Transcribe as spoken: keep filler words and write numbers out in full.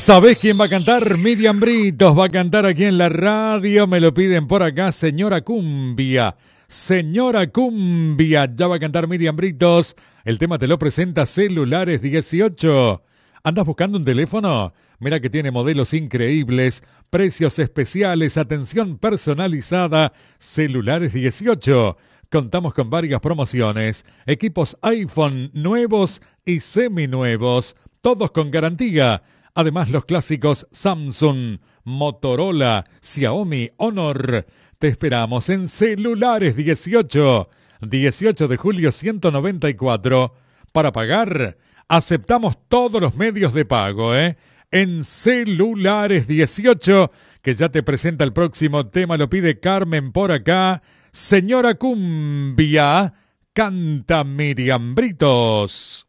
¿Sabés quién va a cantar? Miriam Britos va a cantar aquí en la radio. Me lo piden por acá, señora Cumbia. Señora Cumbia, ya va a cantar Miriam Britos. El tema te lo presenta Celulares dieciocho. ¿Andas buscando un teléfono? Mira que tiene modelos increíbles, precios especiales, atención personalizada. Celulares dieciocho. Contamos con varias promociones, equipos iPhone nuevos y seminuevos, todos con garantía. Además, los clásicos Samsung, Motorola, Xiaomi, Honor. Te esperamos en Celulares dieciocho, dieciocho de julio ciento noventa y cuatro. Para pagar, aceptamos todos los medios de pago, ¿eh? En Celulares dieciocho, que ya te presenta el próximo tema, lo pide Carmen por acá. Señora Cumbia, canta Miriam Britos.